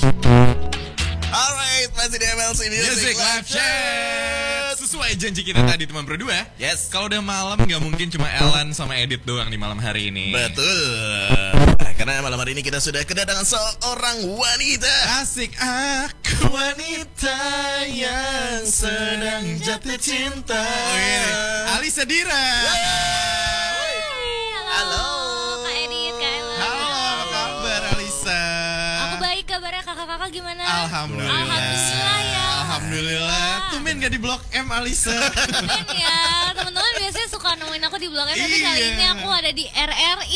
Alright, masih di MLC Music Live Chat. Sesuai janji kita tadi teman berdua. Yes. Kalau udah malam nggak mungkin cuma Ellen sama Edit doang di malam hari ini. Betul. Karena malam hari ini kita sudah kedatangan seorang wanita. Asik, aku wanita yang sedang jatuh cinta. Oh, ini. Alisa Dira. Halo. Kak Edit, Kak Ellen. Halo, apa kabar Alisa? Aku baik, kabarnya kakak-kakak gimana? Alhamdulillah. Alhamdulillah ya. Alhamdulillah. Tumben gak di Blok M Alisa. Tumben ya, teman-teman biasanya suka nemuin aku di Blok M, tapi kali Iya. ini aku ada di RRI.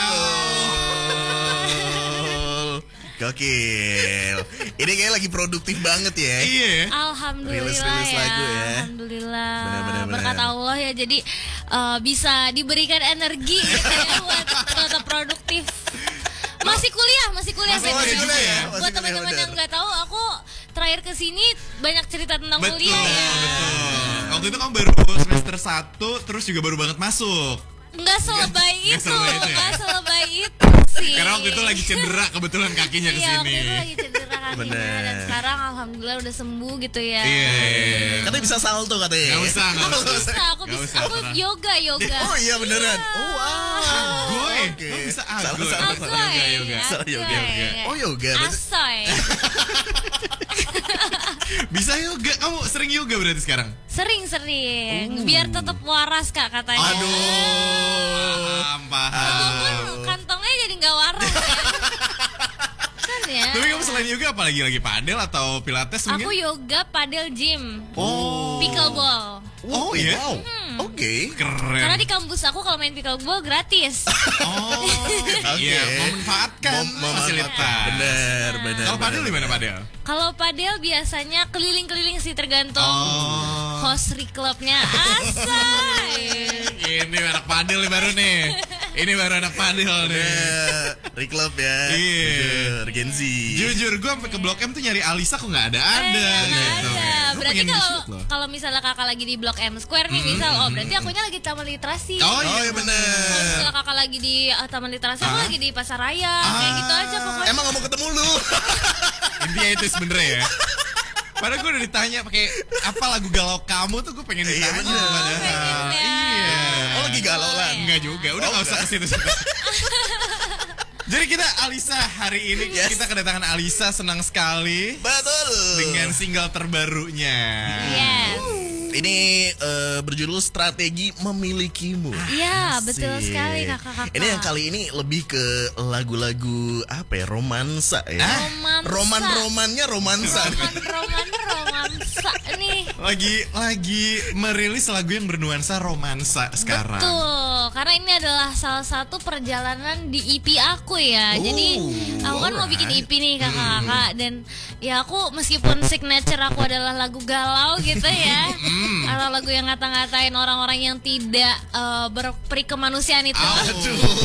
Gokil. Ini kayak lagi produktif banget ya. Iya. Alhamdulillah Rilis ya. lagu ya. Alhamdulillah. Benar. Berkat Allah ya, jadi bisa diberikan energi gitu ya buat tetap produktif. Masih kuliah Masih Febri. kuliah ya? Masih Buat kuliah, teman-teman benar. yang nggak tahu, aku terakhir kesini banyak cerita tentang Betul, kuliah ya. betul. Waktu itu kamu baru semester 1, terus juga baru banget masuk. Nggak selebay Nggak itu, selebay itu ya? nggak selebay itu sih. Karena waktu itu lagi cedera kebetulan kakinya Iya, kesini. waktu itu lagi cedera kakinya. Bener. Dan sekarang alhamdulillah udah sembuh gitu ya. Iya. Katanya bisa salto katanya. Gak usah, gak Aku usah. bisa, aku Nggak bisa. usah, Aku tenang. yoga. Oh iya beneran. Oh wow. Gue, Oke. lo bisa Salah, agoy. salah, Agoy, Yoga. Salah, yoga. Oh yoga. berarti- Asoy. Bisa yoga, kamu sering yoga berarti sekarang? Sering. Biar tetap waras Kak katanya. Paham. Walaupun kantongnya jadi nggak waras ya. Kan ya. Tapi kamu selain yoga apa lagi padel atau pilates mungkin? Aku yoga, padel, gym, Oh. pickleball. Oh iya? wow. Oke. Karena Keren. di kampus aku kalau main pickleball gratis. Oh, iya, memanfaatkan fasilitas. Bener. Kalau padel di mana padel? Kalau padel biasanya keliling-keliling sih, tergantung host klubnya. Asay. Ini anak padel nih baru nih. Ini baru anak padel nih. Reclub ya. Iya. Jujur, Gen Z. Jujur gue sampai ke Blok M tuh nyari Alisa kok nggak ada. Nggak Gitu. ada. Gua Berarti pengen di-shoot loh. kalau misalnya kakak lagi di Blok M Square nih, misal, berarti akunya lagi di Taman Literasi. Oh Oh iya Kalau bener. misalnya kakak lagi di Taman Literasi, aku lagi di Pasar Raya. Kayak gitu aja pokoknya. Emang gak mau ketemu lu? Intinya itu sebenernya ya. Padahal gue udah ditanya pakai apa lagu galau kamu tuh gue pengen ditanya. bener. Padahal. pengen ya. Iya. Oh lagi galau lah. Enggak juga, udah Oh, gak usah enggak. ke situ. Jadi kita Alisa hari ini Yes. kita kedatangan Alisa, senang sekali Betul. dengan single terbarunya. Yes. Ini berjudul Strategi Memilikimu. Iya, betul Asik. sekali kakak-kakak. Ini yang kali ini lebih ke lagu-lagu apa ya, romansa ya. Romansa. Roman-romannya romansa. romansa nih. Lagi merilis lagu yang bernuansa romansa sekarang. Betul, karena ini adalah salah satu perjalanan di EP aku ya. Jadi aku kan mau bikin EP nih kakak-kakak, dan ya aku meskipun signature aku adalah lagu galau gitu ya, atau lagu yang ngata-ngatain orang-orang yang tidak berperi kemanusiaan itu. Aduh.